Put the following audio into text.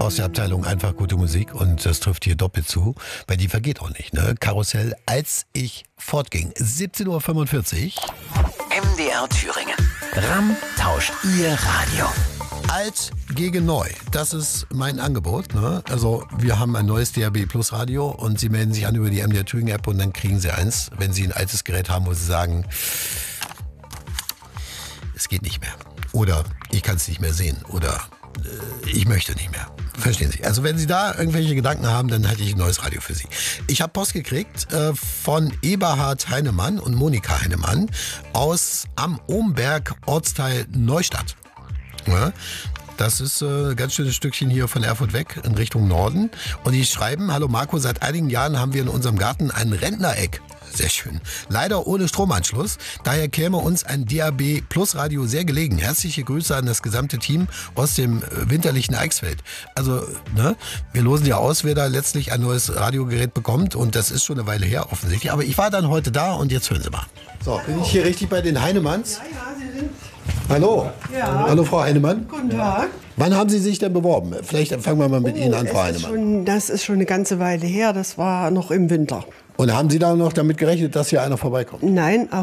aus der Abteilung Einfach gute Musik und das trifft hier doppelt zu, weil die vergeht auch nicht, ne? Karussell, als ich fortging. 17:45 Uhr. MDR Thüringen. RAM tauscht Ihr Radio. Alt gegen neu, das ist mein Angebot. Ne? Also wir haben ein neues DAB Plus Radio und Sie melden sich an über die MDR Thüringen App und dann kriegen Sie eins, wenn Sie ein altes Gerät haben, wo Sie sagen, es geht nicht mehr. Oder ich kann es nicht mehr sehen. Oder ich möchte nicht mehr. Verstehen Sie? Also wenn Sie da irgendwelche Gedanken haben, dann hätte ich ein neues Radio für Sie. Ich habe Post gekriegt von Eberhard Heinemann und Monika Heinemann aus am Omberg, Ortsteil Neustadt. Ja, das ist ein ganz schönes Stückchen hier von Erfurt weg in Richtung Norden. Und die schreiben, hallo Marco, seit einigen Jahren haben wir in unserem Garten ein Rentnereck. Sehr schön. Leider ohne Stromanschluss. Daher käme uns ein DAB Plus Radio sehr gelegen. Herzliche Grüße an das gesamte Team aus dem winterlichen Eichsfeld. Also, ne, wir losen ja aus, wer da letztlich ein neues Radiogerät bekommt. Und das ist schon eine Weile her offensichtlich. Aber ich war dann heute da und jetzt hören Sie mal. So, bin ich hier richtig bei den Heinemanns? Ja, Sie sind. Hallo. Ja. Hallo, Frau Heinemann. Guten Tag. Wann haben Sie sich denn beworben? Vielleicht fangen wir mal mit Ihnen an, Frau Heinemann. Das ist schon eine ganze Weile her. Das war noch im Winter. Und haben Sie da noch damit gerechnet, dass hier einer vorbeikommt? Nein,